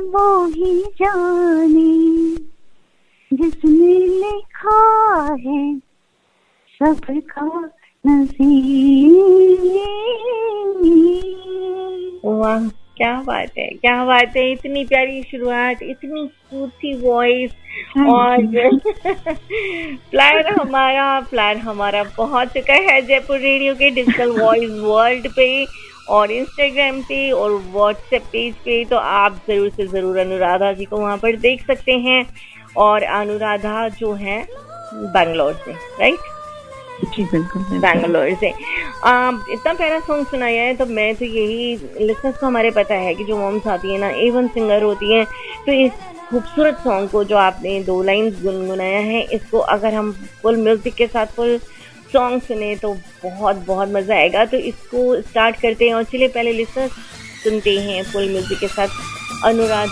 वो ही जाने जिसने लिखा है सबका नसीब। वाह, क्या बात है, क्या बात है। इतनी प्यारी शुरुआत, इतनी क्यूट सी वॉइस। और प्लान हमारा पहुंच चुका है जयपुर रेडियो के डिजिटल वॉइस वर्ल्ड पे और इंस्टाग्राम पे और व्हाट्सएप पेज पे। तो आप जरूर से जरूर अनुराधा जी को वहां पर देख सकते हैं। और अनुराधा जो है बैंगलोर से, राइट? जी बिल्कुल, बैंगलोर से। इतना प्यारा सॉन्ग सुनाया है। तो मैं तो यही, लिसनर्स को हमारे पता है कि जो मॉम्स आती है ना, A1 सिंगर होती हैं। तो इस खूबसूरत सॉन्ग को जो आपने 2 लाइन गुनगुनाया है, इसको अगर हम फुल म्यूजिक के साथ फुल सॉन्ग सुने तो बहुत बहुत मजा आएगा। तो इसको स्टार्ट करते हैं और चलिए पहले लिसनर्स सुनते हैं फुल म्यूजिक के साथ अनुराधा